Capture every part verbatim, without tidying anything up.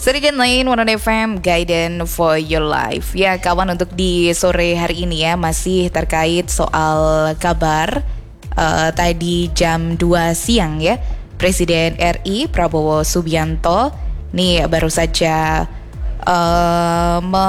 Sedikit lain One F M Guidance for Your Life. Ya kawan, untuk di sore hari ini ya masih terkait soal kabar uh, tadi jam dua siang ya, Presiden R I Prabowo Subianto nih baru saja uh, me,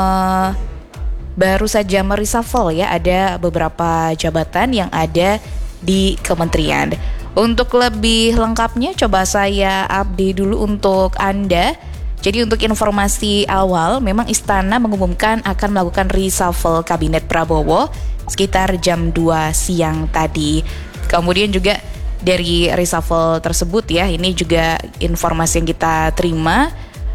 baru saja mereshuffle ya, ada beberapa jabatan yang ada di kementerian. Untuk lebih lengkapnya coba saya update dulu untuk Anda. Jadi untuk informasi awal, memang Istana mengumumkan akan melakukan reshuffle Kabinet Prabowo sekitar jam dua siang tadi. Kemudian juga dari reshuffle tersebut ya, ini juga informasi yang kita terima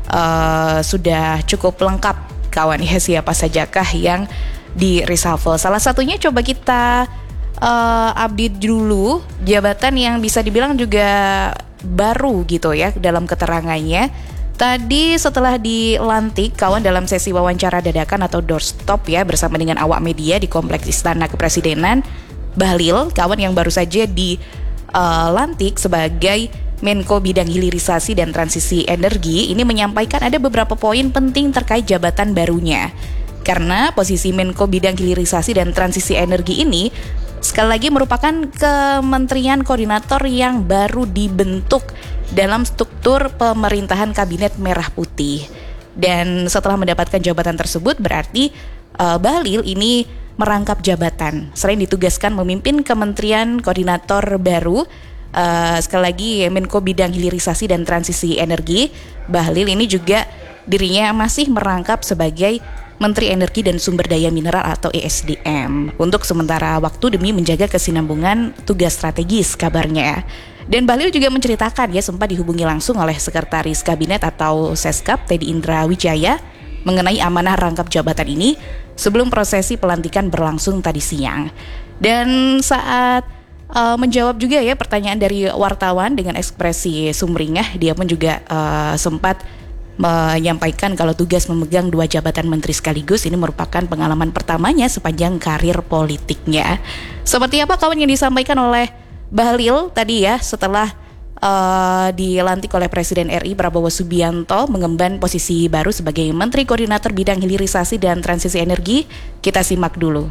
uh, sudah cukup lengkap kawan ya, siapa sajakah yang di reshuffle. Salah satunya coba kita uh, update dulu jabatan yang bisa dibilang juga baru gitu ya dalam keterangannya. Tadi setelah dilantik kawan dalam sesi wawancara dadakan atau doorstop ya bersama dengan awak media di Kompleks Istana Kepresidenan, Bahlil kawan yang baru saja dilantik uh, sebagai Menko Bidang Hilirisasi dan Transisi Energi ini menyampaikan ada beberapa poin penting terkait jabatan barunya. Karena posisi Menko Bidang Hilirisasi dan Transisi Energi ini sekali lagi merupakan kementerian koordinator yang baru dibentuk dalam struktur pemerintahan Kabinet Merah Putih. Dan setelah mendapatkan jabatan tersebut berarti uh, Bahlil ini merangkap jabatan. Selain ditugaskan memimpin kementerian koordinator baru, uh, sekali lagi Menko Bidang Hilirisasi dan Transisi Energi, Bahlil ini juga dirinya masih merangkap sebagai Menteri Energi dan Sumber Daya Mineral atau E S D M untuk sementara waktu demi menjaga kesinambungan tugas strategis kabarnya ya. Dan Bahlil juga menceritakan ya sempat dihubungi langsung oleh Sekretaris Kabinet atau Seskap Teddy Indra Wijaya mengenai amanah rangkap jabatan ini sebelum prosesi pelantikan berlangsung tadi siang. Dan saat uh, menjawab juga ya pertanyaan dari wartawan dengan ekspresi sumringah, dia pun juga uh, sempat menyampaikan kalau tugas memegang dua jabatan menteri sekaligus ini merupakan pengalaman pertamanya sepanjang karir politiknya. Seperti apa kawan yang disampaikan oleh Bahlil tadi ya setelah uh, dilantik oleh Presiden R I Prabowo Subianto mengemban posisi baru sebagai Menteri Koordinator Bidang Hilirisasi dan Transisi Energi. Kita simak dulu.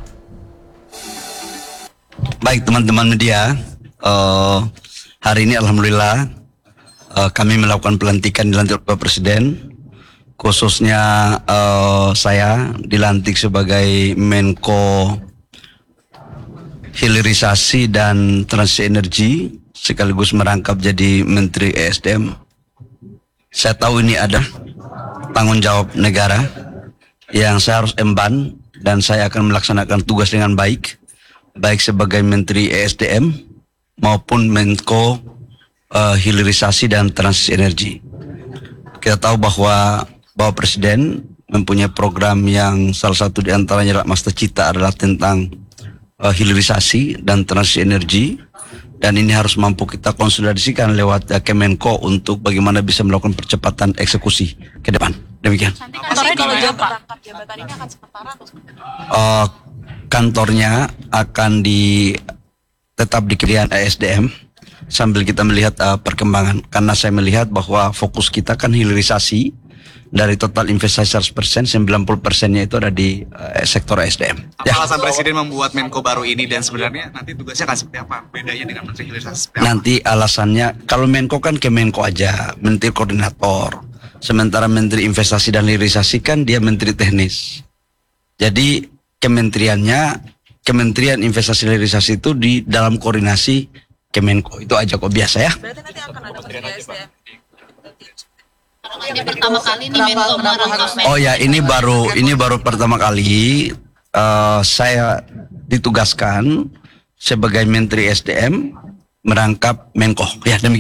Baik teman-teman media, uh, hari ini alhamdulillah uh, kami melakukan pelantikan dilantik oleh Presiden. Khususnya uh, saya dilantik sebagai Menko Hilirisasi dan Transisi Energi sekaligus merangkap jadi Menteri E S D M. Saya tahu ini ada tanggung jawab negara yang saya harus emban dan saya akan melaksanakan tugas dengan baik, baik sebagai Menteri E S D M maupun Menko uh, Hilirisasi dan Transisi Energi. Kita tahu bahwa Bapak Presiden mempunyai program yang salah satu di antaranya adalah Master Cita adalah tentang uh, hilirisasi dan transisi energi, dan ini harus mampu kita konsolidasikan lewat uh, Kemenko untuk bagaimana bisa melakukan percepatan eksekusi ke depan. Demikian. Kantornya kalau jabatan jabatan ini akan sementara atau uh, kantornya akan di tetap di Kementerian E S D M sambil kita melihat uh, perkembangan, karena saya melihat bahwa fokus kita kan hilirisasi. Dari total investasi seratus persen, sembilan puluh persennya itu ada di uh, sektor E S D M. Apa Ya. alasan Presiden membuat Menko baru ini dan sebenarnya nanti tugasnya akan seperti apa? Bedanya dengan Menteri Hilirisasi? Nanti alasannya, kalau Menko kan Kemenko aja, Menteri Koordinator. Sementara Menteri Investasi dan Hilirisasi kan dia Menteri Teknis. Jadi kementeriannya, Kementerian Investasi dan Hilirisasi itu di dalam koordinasi Kemenko. Itu aja kok biasa ya. berarti nanti akan ada Menteri E S D M. Ini pertama kali nih Menko merangkap Menko. Oh ya, ini baru ini baru pertama kali uh, saya ditugaskan sebagai Menteri S D M merangkap Menko. Ya demikian.